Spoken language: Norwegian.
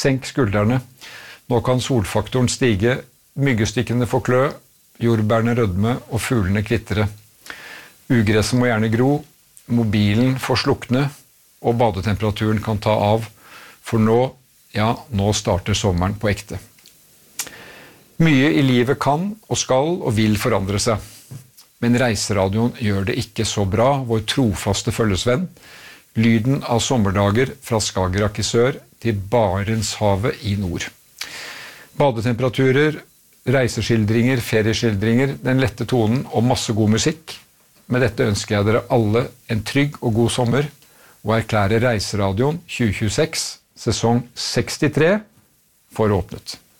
Senk skuldrene. Nå kan solfaktoren stige, myggestikkene få klø, jordbærene rødme og fuglene kvitre. Ugresset må gjerne gro, mobilen får slukne, og badetemperaturen kan ta av, for nå starter sommeren på ekte. Mye i livet kan og skal og vil forandre seg, men Reiseradioen gjør det ikke så bra, vår trofaste følgesvenn. Lyden av sommerdager fra Skagerrak i sør til Barentshavet i nord. Badetemperaturer, reiseskildringer, ferieskildringer, den lette tonen og masse god musikk. Med dette ønsker jeg dere alle en trygg og god sommer, og erklærer Reiseradioen 2026, sesong 63, for åpnet.